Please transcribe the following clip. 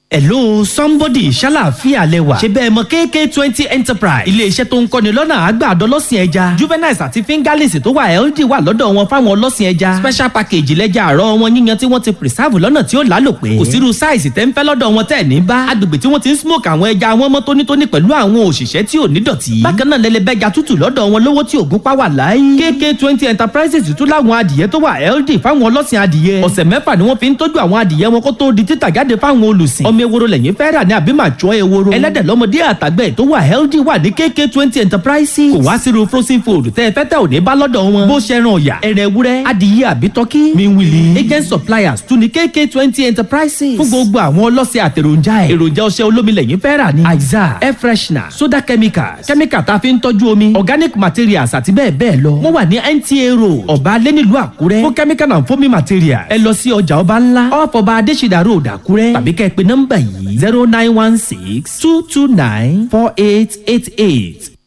Hello somebody ṣàlàáfíà lẹ́wà ṣe bẹ́ẹ̀ mọ KK20 Enterprise ilé-iṣẹ́ tó ń kọ́ni lọ́nà àgbàdo ọlọ́sìn ẹja juveniles àti fingerlings tó wà healthy wà lọ́dọ̀ wọn fáwọn ọlọ́sìn ẹja special package lẹ́jà àárọ̀ wọn yíyan tí wọ́n ti preserve lọ́nà tí ó lálòpẹ́ kò sírú size tẹ́ ń fẹ́ lọ́dọ̀ wọn tẹ́ ní bá agbègbè tí wọ́n ti ń smoke àwọn ẹja wọn mọ́ tónítóní pẹ̀lú àwọn òṣìṣẹ́ tí ò ní dọ̀tí bákan náà lẹ́lẹ́bẹ́ja tútù lọ́dọ̀ wọn lówó tí ògún pa wà láyé KK20 Enterprises tún láwọn adìyẹ tó wà healthy fáwọn ọlọ́sìn adìyẹ ọ̀sẹ̀ mẹ́fà ni wọ́n fi ń tọ́jú àwọn adìyẹ wọn kó tó di títà jáde fáwọn olùsìn ọmọ ewúro lẹ́yìn fẹ́ rà ní àbí máa jọ ewúro ẹlẹ́dẹ̀ lọ́mọdé àtàgbẹ̀ tó wà healthy wà ní KK20 Enterprises kò wá sírú frozen food tẹ́ ẹ fẹ́ tẹ́ ò ní bá lọ́dọ̀ wọn bó ṣe ran ọ̀yà ẹ̀rẹ̀ ewúrẹ́ adìyẹ àbí tọ́kí miwili agent suppliers tún ní KK20 Enterprises fún gbogbo àwọn ọlọ́sẹ̀ àtẹ̀ròjà èròjà ọṣẹ olómi lẹ́yìn fẹ́ rà ní aiza air freshener soda chemicals chemical tá a fi ń tọ́jú omi organic materials àti bẹ́ẹ̀ bẹ́ẹ̀ lọ wọ́n wà ní NTA road ọba alẹ́ nílùú Àkúrẹ́ fún chemical and foaming materials ẹ lọ sí ọjà ọba ńlá ọ̀fọ̀ba Adéṣídà road Àkúrẹ́ tàbí kẹ́ ẹ pè nọ́mbà yìí 0916 229 4888